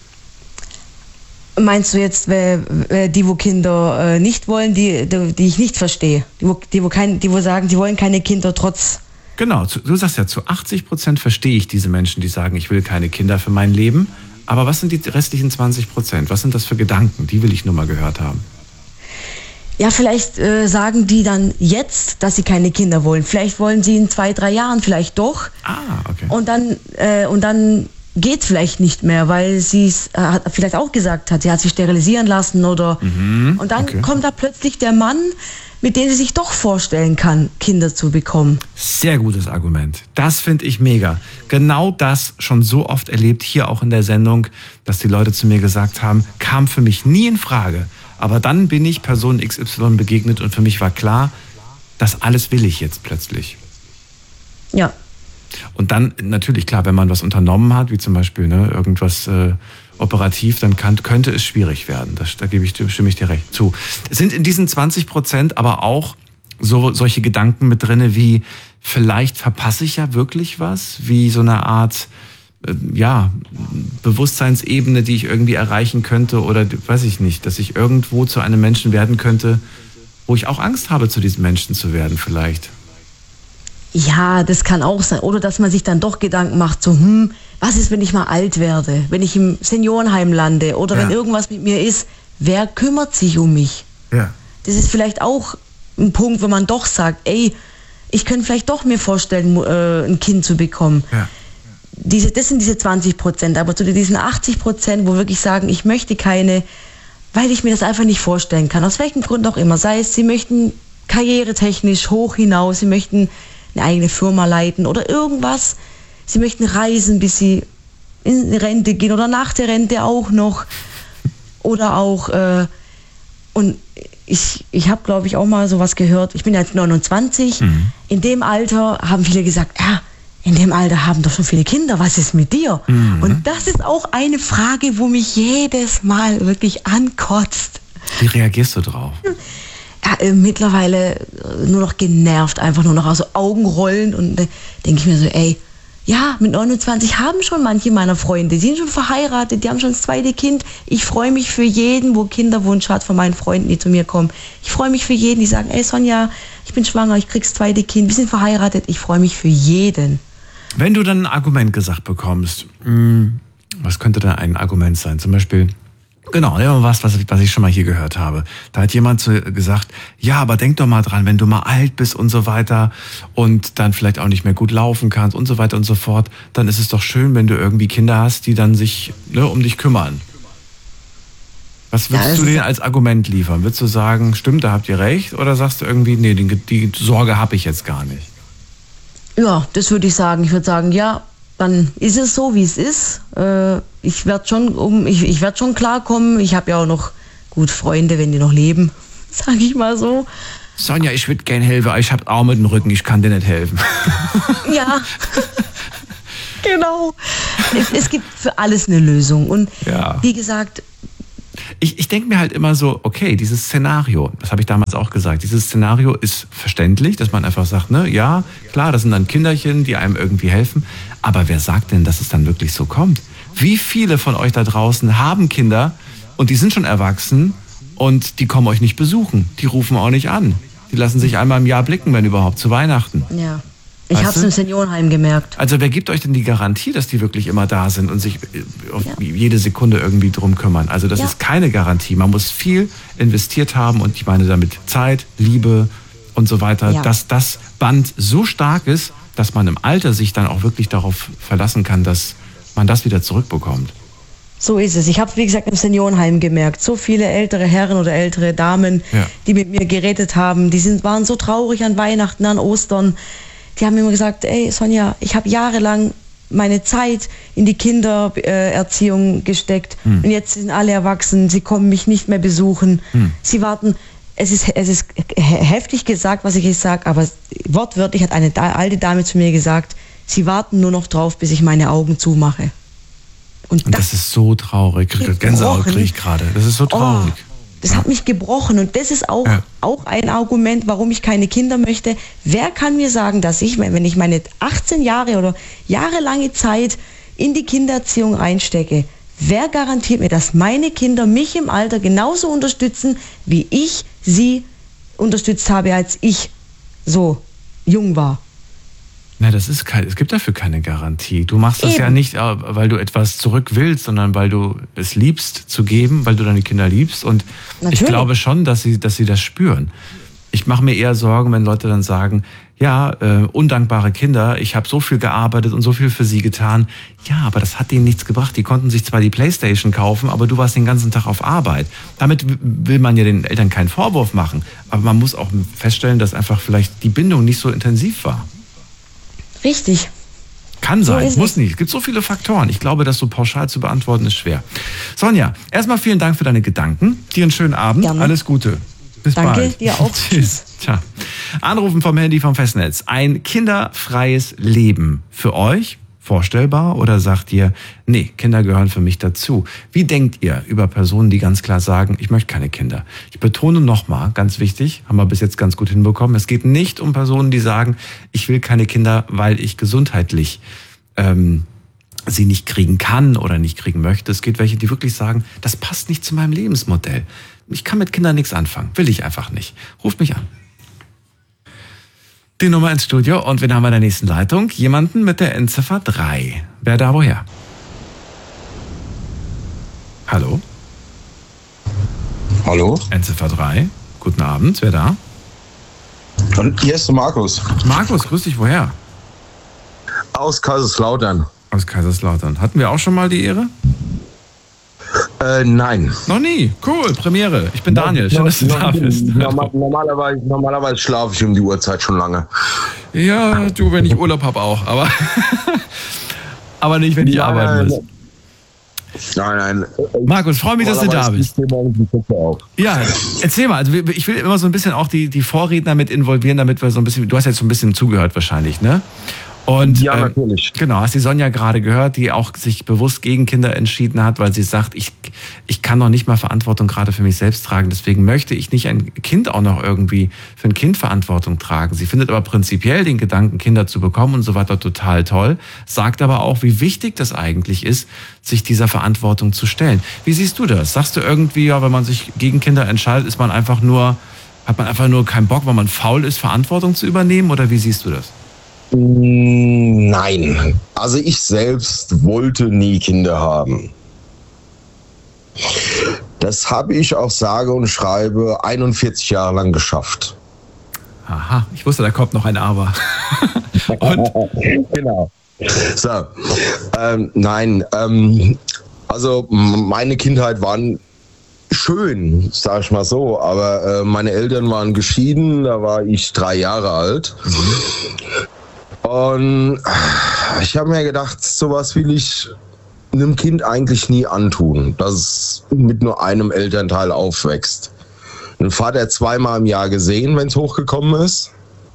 Meinst du jetzt, die, wo Kinder nicht wollen, die, die ich nicht verstehe? Die, wo, die, wo kein, die, wo sagen, sie wollen keine Kinder trotz... Genau, du sagst ja, zu achtzig Prozent verstehe ich diese Menschen, die sagen, ich will keine Kinder für mein Leben. Aber was sind die restlichen zwanzig Prozent? Was sind das für Gedanken? Die will ich nur mal gehört haben. Ja, vielleicht äh, sagen die dann jetzt, dass sie keine Kinder wollen. Vielleicht wollen sie in zwei, drei Jahren vielleicht doch. Ah, okay. Und dann, äh, und dann geht vielleicht nicht mehr, weil sie es äh, vielleicht auch gesagt hat, sie hat sich sterilisieren lassen oder. Mhm, und dann okay. kommt da plötzlich der Mann, mit dem sie sich doch vorstellen kann, Kinder zu bekommen. Sehr gutes Argument. Das finde ich mega. Genau das schon so oft erlebt, hier auch in der Sendung, dass die Leute zu mir gesagt haben, kam für mich nie in Frage. Aber dann bin ich Person X Y begegnet und für mich war klar, das alles will ich jetzt plötzlich. Ja. Und dann natürlich, klar, wenn man was unternommen hat, wie zum Beispiel ne, irgendwas äh, operativ, dann kann, könnte es schwierig werden. Das, da gebe ich, stimme ich dir recht zu. Es sind in diesen zwanzig Prozent aber auch so solche Gedanken mit drin, wie vielleicht verpasse ich ja wirklich was, wie so eine Art... ja, Bewusstseinsebene, die ich irgendwie erreichen könnte oder weiß ich nicht, dass ich irgendwo zu einem Menschen werden könnte, wo ich auch Angst habe, zu diesem Menschen zu werden vielleicht. Ja, das kann auch sein. Oder dass man sich dann doch Gedanken macht, so, hm, was ist, wenn ich mal alt werde, wenn ich im Seniorenheim lande oder ja. wenn irgendwas mit mir ist, wer kümmert sich um mich? Ja. Das ist vielleicht auch ein Punkt, wo man doch sagt, ey, ich könnte vielleicht doch mir vorstellen, äh, ein Kind zu bekommen. Ja. Diese, das sind diese zwanzig Prozent, aber zu diesen achtzig Prozent, wo wirklich sagen, ich möchte keine, weil ich mir das einfach nicht vorstellen kann, aus welchem Grund auch immer, sei es, sie möchten karrieretechnisch hoch hinaus, sie möchten eine eigene Firma leiten oder irgendwas, sie möchten reisen, bis sie in Rente gehen oder nach der Rente auch noch oder auch, äh, und ich, ich habe, glaube ich, auch mal sowas gehört, ich bin jetzt neunundzwanzig, mhm. in dem Alter haben viele gesagt, ja, in dem Alter haben doch schon viele Kinder, was ist mit dir? Mhm. Und das ist auch eine Frage, wo mich jedes Mal wirklich ankotzt. Wie reagierst du drauf? Ja, äh, mittlerweile nur noch genervt, einfach nur noch aus so Augen rollen und äh, denke ich mir so, ey, ja, mit neunundzwanzig haben schon manche meiner Freunde, die sind schon verheiratet, die haben schon das zweite Kind. Ich freue mich für jeden, wo Kinderwunsch hat von meinen Freunden, die zu mir kommen. Ich freue mich für jeden, die sagen, ey Sonja, ich bin schwanger, ich krieg das zweite Kind, wir sind verheiratet. Ich freue mich für jeden. Wenn du dann ein Argument gesagt bekommst, mh, was könnte da ein Argument sein? Zum Beispiel, genau, ja, was, was, was ich schon mal hier gehört habe. Da hat jemand so gesagt, ja, aber denk doch mal dran, wenn du mal alt bist und so weiter und dann vielleicht auch nicht mehr gut laufen kannst und so weiter und so fort, dann ist es doch schön, wenn du irgendwie Kinder hast, die dann sich ne, um dich kümmern. Was würdest Ja, du denen als Argument liefern? Würdest du sagen, stimmt, da habt ihr recht? Oder sagst du irgendwie, nee, die, die Sorge habe ich jetzt gar nicht? Ja, das würde ich sagen. Ich würde sagen, ja, dann ist es so, wie es ist. Äh, ich werde schon, um, ich, ich werd schon klarkommen. Ich habe ja auch noch gut Freunde, wenn die noch leben, sage ich mal so. Sonja, ich würde gerne helfen, aber ich habe Arme im Rücken, ich kann dir nicht helfen. Ja, genau. Es, es gibt für alles eine Lösung. Und ja. wie gesagt... Ich, ich denke mir halt immer so, okay, dieses Szenario, das habe ich damals auch gesagt, dieses Szenario ist verständlich, dass man einfach sagt, ne, ja, klar, das sind dann Kinderchen, die einem irgendwie helfen, aber wer sagt denn, dass es dann wirklich so kommt? Wie viele von euch da draußen haben Kinder und die sind schon erwachsen und die kommen euch nicht besuchen, die rufen auch nicht an, die lassen sich einmal im Jahr blicken, wenn überhaupt, zu Weihnachten. Ja. Ich habe es im Seniorenheim gemerkt. Also wer gibt euch denn die Garantie, dass die wirklich immer da sind und sich auf ja. jede Sekunde irgendwie drum kümmern? Also das ja. ist keine Garantie. Man muss viel investiert haben und ich meine damit Zeit, Liebe und so weiter, ja. dass das Band so stark ist, dass man im Alter sich dann auch wirklich darauf verlassen kann, dass man das wieder zurückbekommt. So ist es. Ich habe es, wie gesagt, im Seniorenheim gemerkt. So viele ältere Herren oder ältere Damen, ja. die mit mir geredet haben, die sind, waren so traurig an Weihnachten, an Ostern. Die haben immer gesagt, ey Sonja, ich habe jahrelang meine Zeit in die Kindererziehung gesteckt hm. und jetzt sind alle erwachsen, sie kommen mich nicht mehr besuchen. Hm. Sie warten, es ist, es ist heftig gesagt, was ich jetzt sage, aber wortwörtlich hat eine alte Dame zu mir gesagt, sie warten nur noch drauf, bis ich meine Augen zumache. Und, und das, das ist so traurig. Gänsehaut kriege ich gerade. Das ist so traurig. Oh. Das hat mich gebrochen und das ist auch, ja. auch ein Argument, warum ich keine Kinder möchte. Wer kann mir sagen, dass ich, wenn ich meine achtzehn Jahre oder jahrelange Zeit in die Kindererziehung reinstecke, wer garantiert mir, dass meine Kinder mich im Alter genauso unterstützen, wie ich sie unterstützt habe, als ich so jung war? Na, das ist kein, es gibt dafür keine Garantie. Du machst das Eben. ja nicht, weil du etwas zurück willst, sondern weil du es liebst zu geben, weil du deine Kinder liebst. Und Natürlich. ich glaube schon, dass sie, dass sie das spüren. Ich mache mir eher Sorgen, wenn Leute dann sagen, ja, äh, undankbare Kinder, ich habe so viel gearbeitet und so viel für sie getan. Ja, aber das hat denen nichts gebracht. Die konnten sich zwar die Playstation kaufen, aber du warst den ganzen Tag auf Arbeit. Damit will man ja den Eltern keinen Vorwurf machen. Aber man muss auch feststellen, dass einfach vielleicht die Bindung nicht so intensiv war. Richtig. Kann sein, so muss nicht. Es gibt so viele Faktoren. Ich glaube, das so pauschal zu beantworten ist schwer. Sonja, erstmal vielen Dank für deine Gedanken. Dir einen schönen Abend. Gerne. Alles Gute. Bis Danke, bald. dir auch. Tschüss. Tja. Anrufen vom Handy vom Festnetz. Ein kinderfreies Leben für euch vorstellbar oder sagt ihr, nee, Kinder gehören für mich dazu? Wie denkt ihr über Personen, die ganz klar sagen, ich möchte keine Kinder? Ich betone nochmal, ganz wichtig, haben wir bis jetzt ganz gut hinbekommen, es geht nicht um Personen, die sagen, ich will keine Kinder, weil ich gesundheitlich ähm, sie nicht kriegen kann oder nicht kriegen möchte. Es geht welche, die wirklich sagen, das passt nicht zu meinem Lebensmodell. Ich kann mit Kindern nichts anfangen, will ich einfach nicht. Ruft mich an. Die Nummer ins Studio und wen haben wir in der nächsten Leitung? Jemanden mit der Endziffer drei. Wer da woher? Hallo? Hallo? Endziffer drei. Guten Abend, wer da? Und hier ist der Markus. Markus, grüß dich, woher? Aus Kaiserslautern. Aus Kaiserslautern. Hatten wir auch schon mal die Ehre? Äh, nein. Noch nie. Cool, Premiere. Ich bin Daniel. Schön, dass du da bist. Normal, normalerweise, normalerweise schlafe ich um die Uhrzeit schon lange. Ja, du, wenn ich Urlaub habe auch. Aber, aber nicht, wenn ich nein, arbeiten muss. Nein, nein. Markus, freue mich, dass du da bist. Ja, erzähl mal. Also ich will immer so ein bisschen auch die, die Vorredner mit involvieren, damit wir so ein bisschen, du hast jetzt so ein bisschen zugehört wahrscheinlich, ne? Und, ja, natürlich. Ähm, genau, hast die Sonja gerade gehört, die auch sich bewusst gegen Kinder entschieden hat, weil sie sagt, ich, ich kann noch nicht mal Verantwortung gerade für mich selbst tragen, deswegen möchte ich nicht ein Kind auch noch irgendwie für ein Kind Verantwortung tragen. Sie findet aber prinzipiell den Gedanken, Kinder zu bekommen und so weiter total toll, sagt aber auch, wie wichtig das eigentlich ist, sich dieser Verantwortung zu stellen. Wie siehst du das? Sagst du irgendwie, ja, wenn man sich gegen Kinder entscheidet, ist man einfach nur, hat man einfach nur keinen Bock, weil man faul ist, Verantwortung zu übernehmen, oder wie siehst du das? Nein, also ich selbst wollte nie Kinder haben. Das habe ich auch sage und schreibe einundvierzig Jahre lang geschafft. Aha, ich wusste, da kommt noch ein Aber. Und? Genau. So, ähm, nein, ähm, also meine Kindheit war schön, sag ich mal so. Aber äh, meine Eltern waren geschieden, da war ich drei Jahre alt. Mhm. Und ich habe mir gedacht, sowas will ich einem Kind eigentlich nie antun, dass es mit nur einem Elternteil aufwächst. Den Vater zweimal im Jahr gesehen, wenn es hochgekommen ist.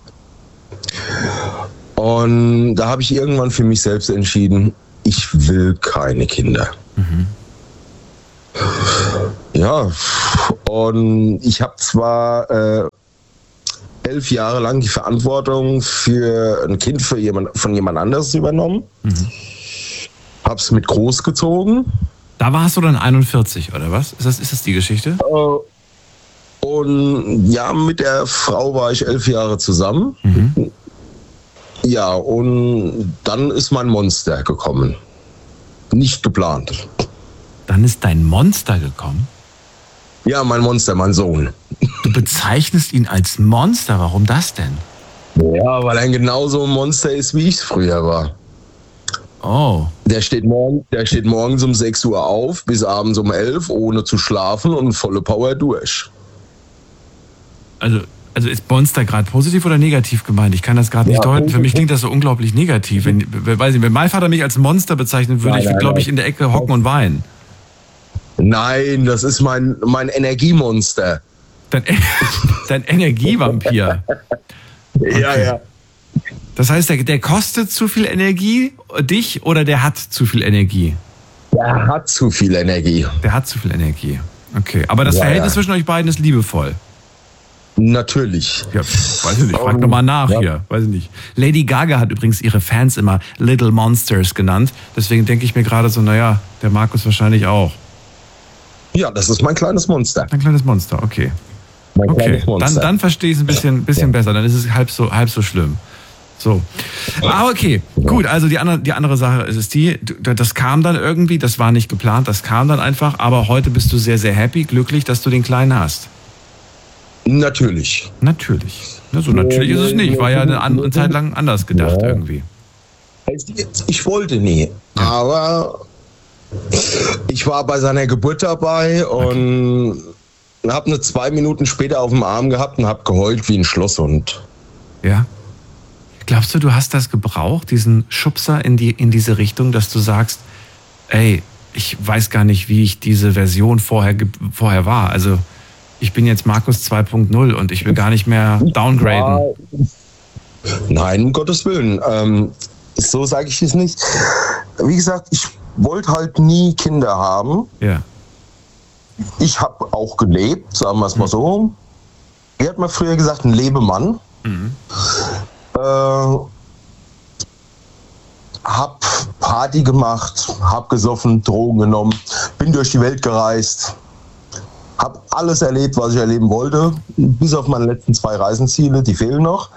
Und da habe ich irgendwann für mich selbst entschieden, ich will keine Kinder. Mhm. Ja, und ich habe zwar äh, elf Jahre lang die Verantwortung für ein Kind für jemand, von jemand anderes übernommen. Mhm. Hab's mit großgezogen. Da warst du dann einundvierzig, oder was? Ist das, ist das die Geschichte? Äh, und ja, mit der Frau war ich elf Jahre zusammen. Mhm. Ja, und dann ist mein Monster gekommen. Nicht geplant. Dann ist dein Monster gekommen? Ja, mein Monster, mein Sohn. Du bezeichnest ihn als Monster. Warum das denn? Ja, weil er genauso ein Monster ist, wie ich es früher war. Oh. Der steht, morgen, der steht morgens um sechs Uhr auf, bis abends um elf, ohne zu schlafen und volle Power durch. Also, also ist Monster gerade positiv oder negativ gemeint? Ich kann das gerade nicht ja, deuten. Für mich klingt das so unglaublich negativ. Wenn, weiß ich, wenn mein Vater mich als Monster bezeichnen würde, nein, ich würde, glaube ich, in der Ecke hocken und weinen. Nein, das ist mein, mein Energiemonster. Dein, dein Energievampir. Okay. Ja, ja. Das heißt, der, der kostet zu viel Energie, dich, oder der hat zu viel Energie? Der hat zu viel Energie. Der hat zu viel Energie. Okay, aber das ja, Verhältnis ja. zwischen euch beiden ist liebevoll? Natürlich. Ja, weiß ich nicht, frag um, nochmal nach ja. hier, weiß ich nicht. Lady Gaga hat übrigens ihre Fans immer Little Monsters genannt, deswegen denke ich mir gerade so, naja, der Markus wahrscheinlich auch. Ja, das ist mein kleines Monster. Ein kleines Monster, okay. Mein okay, kleines Monster. Dann, dann verstehe ich es ein bisschen, bisschen ja. besser, dann ist es halb so, halb so schlimm. So. Ah, okay. Gut, also die andere, die andere Sache ist es die, das kam dann irgendwie, das war nicht geplant, das kam dann einfach, aber heute bist du sehr, sehr happy, glücklich, dass du den Kleinen hast. Natürlich. Natürlich. Ja, so natürlich ist es nicht, war ja eine, eine Zeit lang anders gedacht ja. irgendwie. Ich wollte nie, ja. aber ich war bei seiner Geburt dabei und okay. habe eine zwei Minuten später auf dem Arm gehabt und habe geheult wie ein Schlosshund. Ja. Glaubst du, du hast das gebraucht, diesen Schubser in die in diese Richtung, dass du sagst, ey, ich weiß gar nicht, wie ich diese Version vorher vorher war. Also ich bin jetzt Markus zwei Punkt null und ich will gar nicht mehr downgraden. Nein, um Gottes Willen. Ähm, so sage ich es nicht. Wie gesagt, ich wollte halt nie Kinder haben. Ja. Ich habe auch gelebt, sagen wir es mal so. Er hat mir früher gesagt, ein Lebemann. Mhm. Äh, hab Party gemacht, hab gesoffen, Drogen genommen, bin durch die Welt gereist, hab alles erlebt, was ich erleben wollte, bis auf meine letzten zwei Reisenziele, die fehlen noch.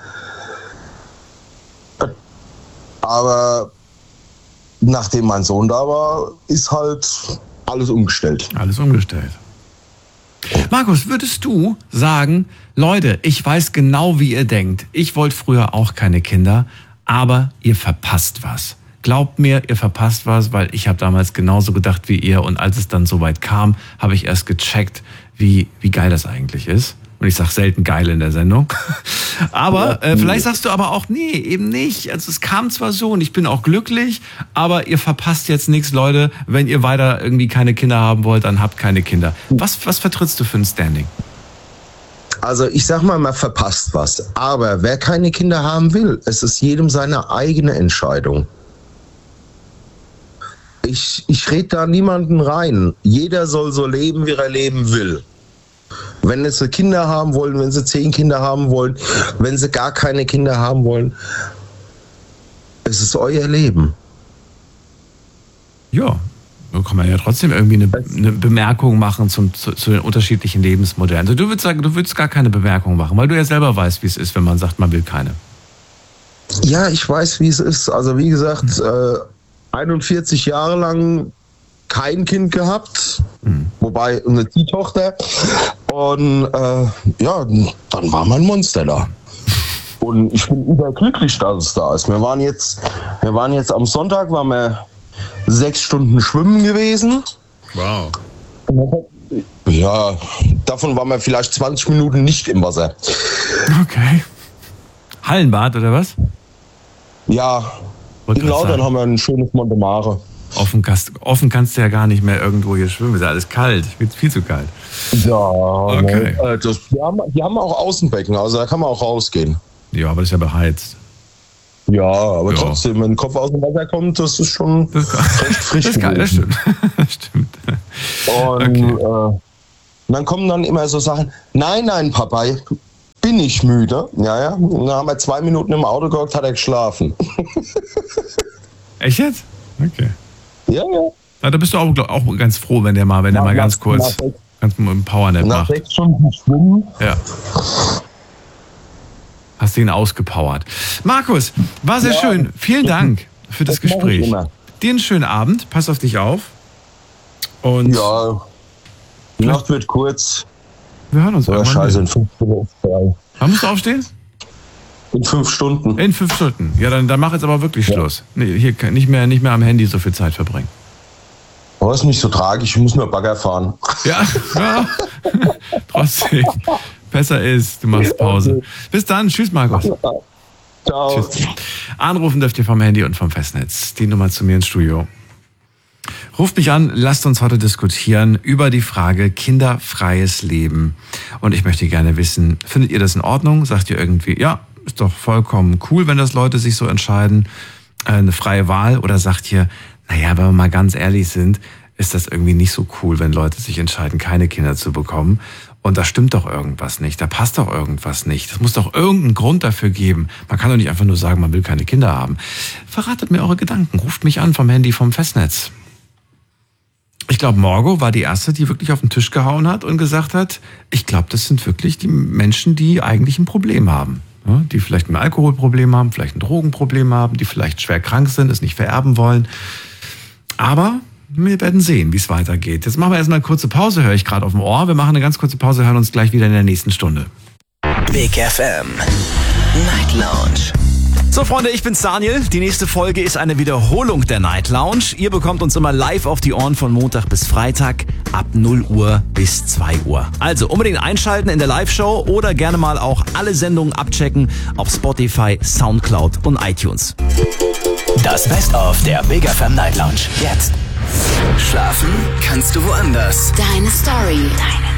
Aber nachdem mein Sohn da war, ist halt alles umgestellt. Alles umgestellt. Markus, würdest du sagen, Leute, ich weiß genau, wie ihr denkt. Ich wollte früher auch keine Kinder, aber ihr verpasst was. Glaubt mir, ihr verpasst was, weil ich habe damals genauso gedacht wie ihr. Und als es dann soweit kam, habe ich erst gecheckt, wie, wie geil das eigentlich ist. Und ich sage selten geil in der Sendung. Aber äh, vielleicht sagst du aber auch, nee, eben nicht. Also es kam zwar so und ich bin auch glücklich, aber ihr verpasst jetzt nichts, Leute. Wenn ihr weiter irgendwie keine Kinder haben wollt, dann habt keine Kinder. Was, was vertrittst du für ein Standing? Also ich sag mal, man verpasst was. Aber wer keine Kinder haben will, es ist jedem seine eigene Entscheidung. Ich, ich rede da niemanden rein. Jeder soll so leben, wie er leben will. Wenn sie Kinder haben wollen, wenn sie zehn Kinder haben wollen, wenn sie gar keine Kinder haben wollen, es ist euer Leben. Ja, da kann man ja trotzdem irgendwie eine, eine Bemerkung machen zum, zu, zu den unterschiedlichen Lebensmodellen. Also du würdest sagen, du würdest gar keine Bemerkung machen, weil du ja selber weißt, wie es ist, wenn man sagt, man will keine. Ja, ich weiß, wie es ist. Also wie gesagt, äh, einundvierzig Jahre lang kein Kind gehabt, hm. wobei eine Ziehtochter. Und äh, ja, dann war mein Monster da. Und ich bin überglücklich, dass es da ist. Wir waren jetzt, wir waren jetzt am Sonntag, waren wir sechs Stunden schwimmen gewesen. Wow. Ja, davon waren wir vielleicht zwanzig Minuten nicht im Wasser. Okay. Hallenbad oder was? Ja, in Lautern haben wir ein schönes Montemare. Offen, offen kannst du ja gar nicht mehr irgendwo hier schwimmen, ist ja alles kalt, wird viel zu kalt. Ja, okay. Ne, das, die, haben, die haben auch Außenbecken, also da kann man auch rausgehen. Ja, aber das ist ja beheizt. Ja, aber ja. trotzdem, wenn ein Kopf aus dem Wasser kommt, das ist schon das recht frisch. Das ist geil, das stimmt. Das stimmt. Und okay. äh, dann kommen dann immer so Sachen, nein, nein, Papa, bin ich müde. Ja, ja. Und dann haben wir zwei Minuten im Auto gehockt, hat er geschlafen. Echt jetzt? Okay. Ja, ja. ja da bist du auch, auch ganz froh, wenn der mal, wenn der mal ganz kurz ganz einen Powernap macht. Nach sechs Stunden Schwimmen. Ja. Hast du ihn ausgepowert. Markus, war sehr ja. schön. Vielen Dank für das, das Gespräch. Dir einen schönen Abend. Pass auf dich auf. Und ja, die Nacht wird kurz. Wir hören uns ja, irgendwann. Scheiße, in fünf Stunden. Wann musst du aufstehen? In fünf Stunden. In fünf Stunden. Ja, dann, dann mach jetzt aber wirklich ja. Schluss. Nee, hier nicht mehr, nicht mehr am Handy so viel Zeit verbringen. Aber ist nicht so tragisch, ich muss nur Bagger fahren. Ja, ja. Trotzdem. Besser ist, du machst Pause. Bis dann. Tschüss, Markus. Ciao. Tschüss. Anrufen dürft ihr vom Handy und vom Festnetz. Die Nummer zu mir ins Studio. Ruft mich an, lasst uns heute diskutieren über die Frage kinderfreies Leben. Und ich möchte gerne wissen, findet ihr das in Ordnung? Sagt ihr irgendwie, ja, ist doch vollkommen cool, wenn das Leute sich so entscheiden, eine freie Wahl? Oder sagt ihr, naja, wenn wir mal ganz ehrlich sind, ist das irgendwie nicht so cool, wenn Leute sich entscheiden, keine Kinder zu bekommen? Und da stimmt doch irgendwas nicht, da passt doch irgendwas nicht. Es muss doch irgendeinen Grund dafür geben. Man kann doch nicht einfach nur sagen, man will keine Kinder haben. Verratet mir eure Gedanken, ruft mich an vom Handy, vom Festnetz. Ich glaube, Morgo war die Erste, die wirklich auf den Tisch gehauen hat und gesagt hat, ich glaube, das sind wirklich die Menschen, die eigentlich ein Problem haben. Ja, die vielleicht ein Alkoholproblem haben, vielleicht ein Drogenproblem haben, die vielleicht schwer krank sind, es nicht vererben wollen. Aber wir werden sehen, wie es weitergeht. Jetzt machen wir erstmal eine kurze Pause, höre ich gerade auf dem Ohr. Wir machen eine ganz kurze Pause, hören uns gleich wieder in der nächsten Stunde. Big F M Night Lounge. So, Freunde, ich bin's Daniel. Die nächste Folge ist eine Wiederholung der Night Lounge. Ihr bekommt uns immer live auf die Ohren von Montag bis Freitag ab null Uhr bis zwei Uhr. Also unbedingt einschalten in der Live-Show oder gerne mal auch alle Sendungen abchecken auf Spotify, Soundcloud und iTunes. Das Best-of der Big F M Night Lounge. Jetzt. Schlafen kannst du woanders. Deine Story. Deine